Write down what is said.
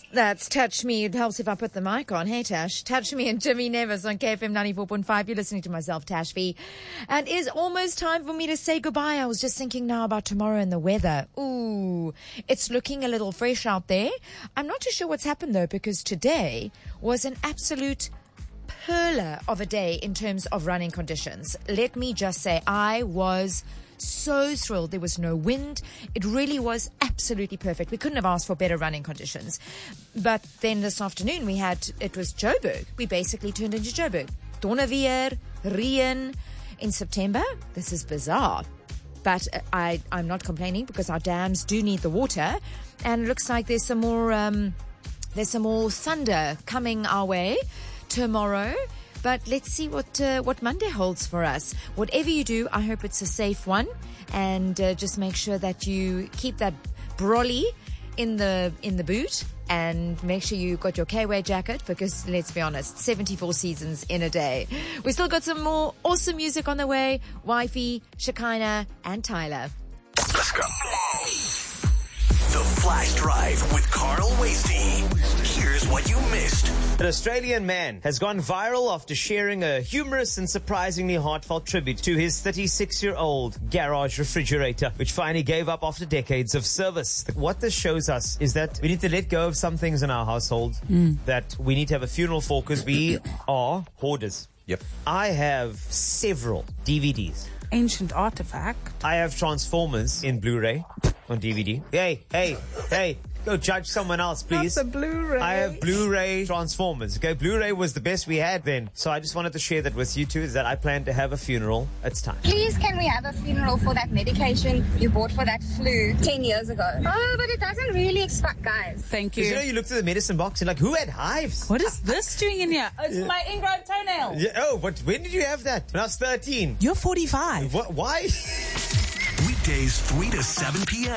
That's Touch Me. It helps if I put the mic on. Hey, Tash. Touch Me and Jimmy Nevis on KFM 94.5. You're listening to myself, Tash V. And it's almost time for me to say goodbye. I was just thinking now about tomorrow and the weather. Ooh, it's looking a little fresh out there. I'm not too sure what's happened, though, because today was an absolute perler of a day in terms of running conditions. Let me just say, I was so thrilled. There was no wind. It really was absolutely perfect. We couldn't have asked for better running conditions. But then this afternoon it was Joburg. We basically turned into Joburg. Donneweer, Rien in September. This is bizarre. But I'm not complaining because our dams do need the water. And it looks like there's some more thunder coming our way tomorrow. But let's see what Monday holds for us. Whatever you do, I hope it's a safe one. And just make sure that you keep that brolly in the boot. And make sure you got your K-Way jacket because, let's be honest, 74 seasons in a day. We still got some more awesome music on the way. Wifey, Shekinah, and Tyler. Let's go. The Flash Drive with Carl Wasty. Here's what you missed. An Australian man has gone viral after sharing a humorous and surprisingly heartfelt tribute to his 36-year-old garage refrigerator, which finally gave up after decades of service. What this shows us is that we need to let go of some things in our household that we need to have a funeral for because we are hoarders. Yep. I have several DVDs. Ancient artifact. I have Transformers in Blu-ray on DVD. Hey, go judge someone else, please. Not the Blu-ray. I have Blu-ray Transformers. Okay, Blu-ray was the best we had then. So I just wanted to share that with you too, is that I plan to have a funeral. It's time. Please, can we have a funeral for that medication you bought for that flu 10 years ago? Oh, but it doesn't really expire, guys. Thank Because you. you look through the medicine box and like, who had hives? What is this doing in here? Oh, it's my ingrown toenail. Yeah, oh, but when did you have that? When I was 13. You're 45. What? Why? Weekdays 3 to 7 p.m.